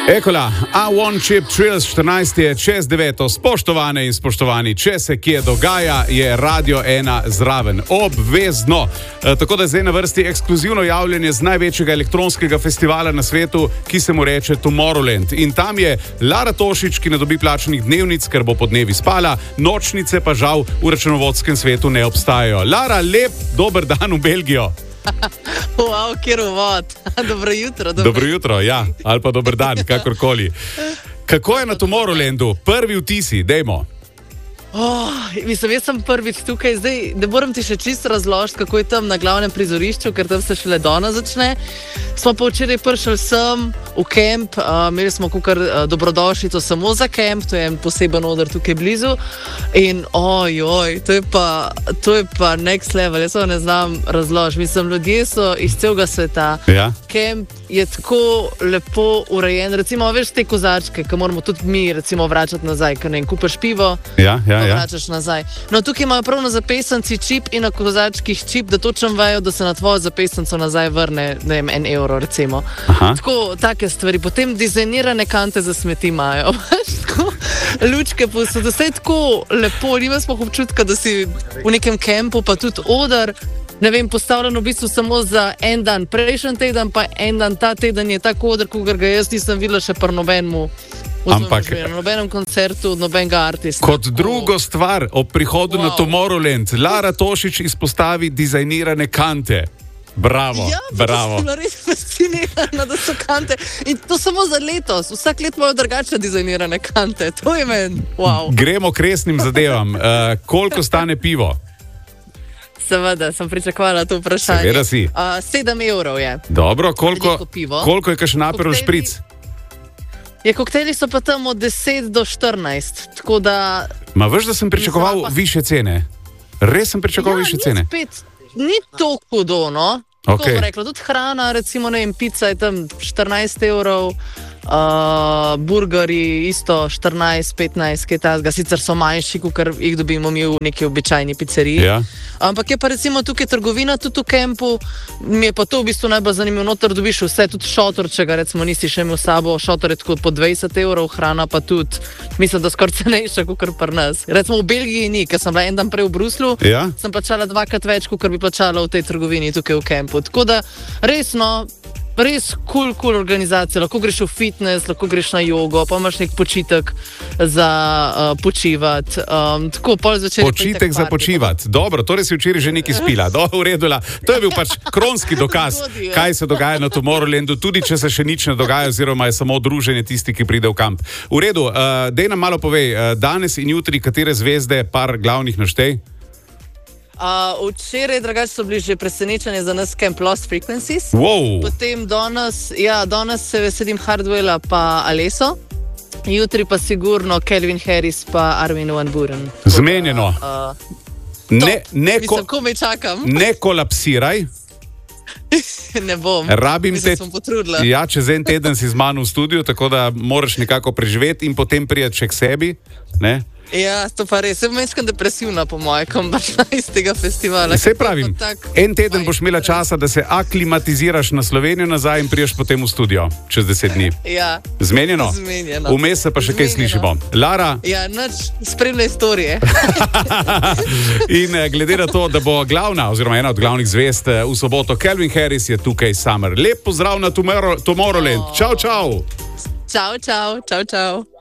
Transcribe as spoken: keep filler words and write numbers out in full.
Ekola, A one Chip Trills štirinajst je čez deveto. Spoštovane in spoštovani, če se kje dogaja, je Radio ena zraven. Obvezno. E, tako da zdaj na vrsti ekskluzivno javljanje z največjega elektronskega festivala na svetu, ki se mu reče Tomorrowland. In tam je Lara Tošič, ki ne dobi plačanih dnevnic, ker bo po dnevi spala, nočnice pa žal v računovodskem svetu ne obstajajo. Lara, lep dober dan v Belgijo. Wow, kjer uvod. Dobro jutro. Dobro, dobro jutro, ja. Ali pa dober dan, kakorkoli. Kako je na Tomorrowlandu? Prvi vtisi, dejmo. Oh, mislim, jaz sem prvič tukaj, zdaj ne moram ti še čisto razložiti, kako je tam na glavnem prizorišču, ker tam se šele danes začne. Smo pa včeraj prišli sem v kemp, uh, imeli smo kukar uh, dobrodošlico samo za kemp, to je en poseben oder tukaj blizu. In ojoj, to je pa, to je pa next level, jaz to ne znam razložiti. Mislim, ljudje so iz celega sveta. Ja. Kemp je tako lepo urejen, recimo veš te kozačke, ki moramo tudi mi recimo vračati nazaj, ker ne vem, kupaš pivo. Ja, ja. Ja. Vračaš nazaj. No, tukaj imajo prav na zapestnici čip in na kozačkih čip, da točno vejo, da se na tvojo zapestnico nazaj vrne, ne vem, en evro recimo. Aha. Tako, take stvari. Potem dizajnirane kante za smeti imajo. Tako, lučke posod, vse je tako lepo. Nima smo občutka, da si v nekem kempu, pa tudi oder, ne vem, postavljen v bistvu samo za en dan. Prejšnji teden, pa en dan ta teden je tako oder, kot ga jaz nisem videla še pri nobenemu. Ampak, na nobenem koncertu, nobenega artista. Kot drugo stvar ob prihodu wow. na Tomorrowland, Lara Tošič izpostavi dizajnirane kante. Bravo, ja, bravo. Ja, sem bila res fascinirana, da so kante. In to samo za letos. Vsak let imajo drugačne dizajnirane kante. To je meni, wow. Gremo k resnim zadevam. Uh, koliko stane pivo? Seveda, sem pričakovala to vprašanje. Seveda si. Uh, sedem evrov je. Dobro, koliko, koliko je kakšen Aperol Spritz? Ja, koktejli so pa tam od deset do štirinajst, tako da... Ma veš, da sem pričakoval pa... više cene? Res sem pričakoval ja, više cene? Spet, ni to hudo, no? Okay. Tako rekla, tudi hrana, recimo, ne vem, pizza je tam štirinajst evrov, uh, burgeri isto štirinajst, petnajst, kaj tazga, sicer so manjši, kot jih dobimo mi v neki običajni pizzeriji. Ja. Ampak je pa recimo tukaj trgovina, tudi v kempu, mi je pa to v bistvu najbolj zanimivo, noter dobiš vse, tudi šotor, če ga recimo nisi še imel s sabo, šotor je tako po dvajset evrov, hrana pa tudi, mislim, da skoraj cenejša, kot pri nas. Recimo v Belgiji ni, ker sem bila en dan prej v Bruslu, ja. sem plačala dvakrat več, kot bi plačala v tej trgovini tukaj v kempu. Tako da resno, res kul, cool, kul cool organizacija, lahko greš v fitness, lahko greš na jogo, pa imaš nek počitek za uh, počivati. Um, tako, pol zvečer. Počitek za počivati. Dobro, torej si včeraj že nekaj spila. Dobro, uredila. To je bil pač kronski dokaz, kaj se dogaja na Tomorrowlandu, tudi če se še nič ne dogaja, oziroma je samo druženje tisti, ki pride v kamp. V redu, uh, dej nam malo povej, uh, danes in jutri, katere zvezde, par glavnih naštej? Uh, včeraj, drugače, so bili že presenečeni za nas Camp Lost Frequencies. Wow. Potem danes, ja, danes se veselim Hardwella pa Alesso. Jutri pa sigurno Calvin Harris pa Armin van Buuren. Zmenjeno. Uh, ne, ne, ko, Mislim, komaj čakam. Ne kolapsiraj. Ne bom. Rabim Mislim, te. sem potrudila. Ja, čez en teden si z mano v studiu, tako da moraš nekako preživeti in potem prijeti še k sebi. Ne? Ja, to pa res. Sem mečkam depresivna po moje, ko baš iz tega festivala. Sej pravim, en teden boš imela časa, da se aklimatiziraš na Slovenijo nazaj in priješ potem v studio čez deset dni. Ja. Zmenjeno? Zmenjeno. Vmes se pa še kaj slišimo. Lara? Ja, nič, spremlja istorije. In glede na to, da bo glavna, oziroma ena od glavnih zvezd v soboto, Calvin Harris je tukaj Summer. Lep pozdrav na Tomorrowland. Čau, čau. Čau, čau, čau, čau.